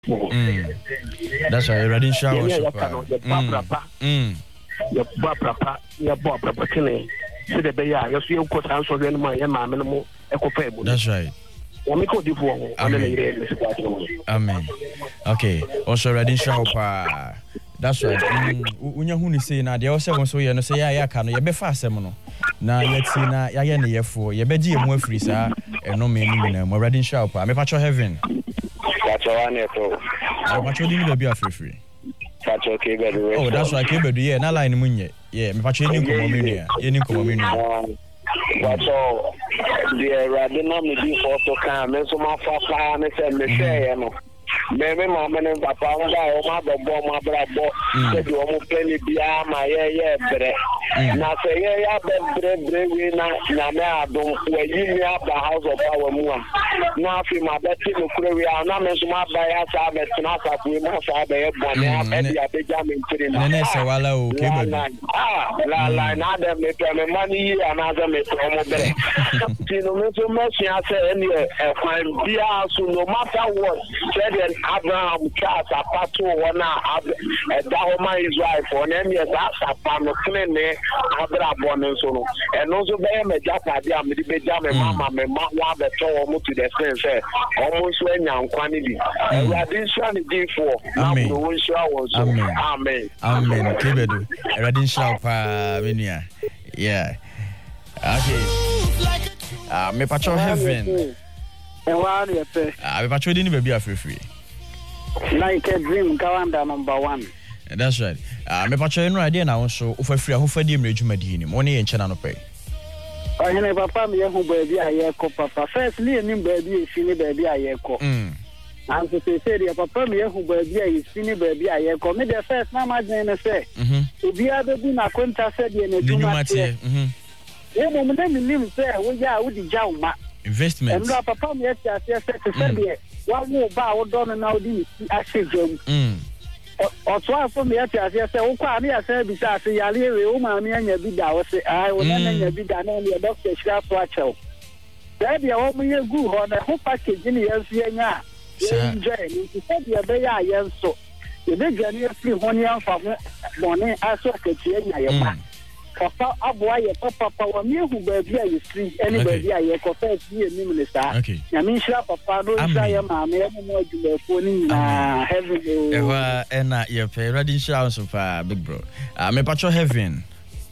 That's why you're ready shower. Your papa, your papa, so the bear, your sweet coat, and so then my mamma, eco. That's right. Amen. Okay. Also ready shower. That's right. When you who say now, they also so you know say ya can you be fast semono. Na yet see na ya ye ne yefo ye be di emu afiri sa eno me ni na mo ready shower. Me pacho heaven. Pacho one to. Pacho di ni be afiri. Pacho ke be do. Oh, that's right. Ke be do na line mu nye. Yeah, me pacho ni komo me nua. Ye ni komo me nua. Pacho the radio no me di photo can me so ma fa pa me say me share no. Me mama and papa o ma do bo ma bra bo se do mo play bia ma ye bre na se ye ya bre we na me adom we yi me aba house of power mu na fi ma be ti no kure we na me so ma ba ya sa be na sa ku ma sa be e bo na be ya be jam ntiri na na se wala o ke be la na de me to me mani yi ana za me to mo bre ti no me so ma si ase eni e kwan bia so no matter what said Abraham Charles Apato wana Dahoma Israel for them yes Apano Clene Abra Bonin so and also be me japa dia me be jam mama me ma wa be to mo to the sense almost when yan kwani bi radiation dey for na we sure was amen kebedu radiation pa venia yeah okay me pacho heaven e wa re pe me pacho di ni baby afrefri like a dream Kawanda number 1. That's right. Me pacho no idea na so ofafiri ahofadi emrejumadi ni mo ne ye nchena no pe. Ohene papa me hu baabi ayeko papa first li ni baabi efini baabi ayeko. And so say papa me hu baabi efini baabi ayeko. Me the first na madene ne say. Obi abebu na konta say de na duma tie. Wo mo ne nim say wo ya wo di jauma. Investment. And papa me ya say say one ba wo don na odi asejam oto afo me ati ase se wo kwa me ase bi sa ase yale we wo ma me anya bi da wo se ai wo na anya bi da na le doctor shira so achew da bia wo me yegu ho na ho package ni yansu anya enjoy ni se bia be ya yanso e be gani afri ho ni anfa ho bone aso akachi anya ye ba papa aboa ye papa wa me hu ba bia ye free any ba bia ye ko first ye nim le sa na me shira papa no shira ye ma me mo aduma fo ni na heaven ewa ena ye pe ready shout so pa big bro me pacho heaven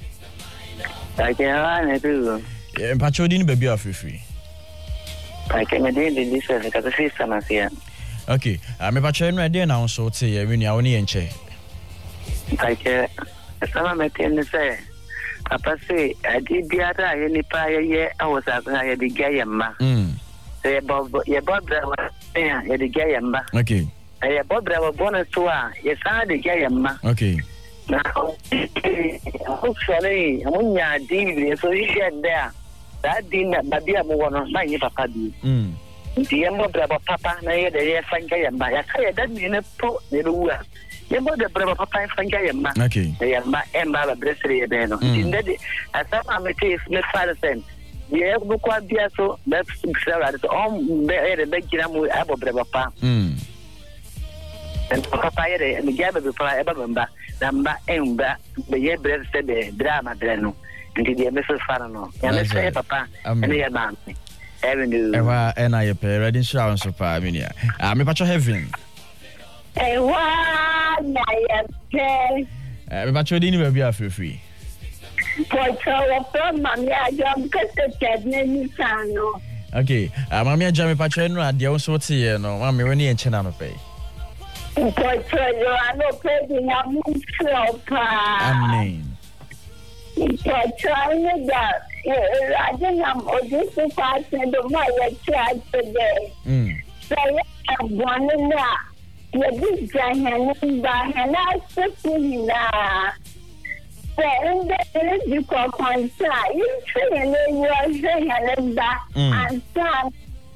Akela ne tu me pacho di ni ba bia free akela de this ka to sister na sia okay me pacho no idea na so te ye wini a woni ye nche akela sama me ten say Papa say adi biara ye nipa ye awasa ka ye de gayemma say bob ye bobra ye de gayemma okay ye bobra wa bonus to a ye sa de gayemma okay na hopefully amunya di so you get there that din na babia mo wono na ye papa di ye bobra papa na ye de ye fanga yemma ya ka ye da ni ne po ne ruwa Yembo de brava papa fanga yemma. Okay. Yemma emba la bresere beno. Ndede asama mete me falsen. Ye bu kwa bia so that sala so be be kira mu abo brava papa. And papa ye me gabe be papa eba mba. Namba emba be ye bresere be drama dreno. Ndidi ye me so fara no. Ya me say papa ene ye ma. Ewa ena ye pe ready shout so pa minia. Me pacho heaven. Ewa na ye pe. Me pacho di ni ba bia free. Pocho wa from mami ajam kete tedne ni sano. Okay, mami ajam me pacho no ade wo so te ye no, mami woni ye nchena no pe. Pocho yo ano pe di na mu pa. Amen. Pocho ni da ajam odisi pa se do ma ye try today. Say one na ye bi jahani ba hana sepina. In the you call consa, you train you are back and some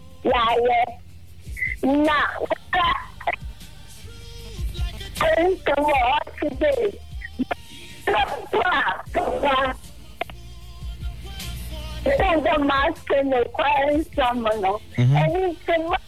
now I'm to walk today. The master requires someone, and it's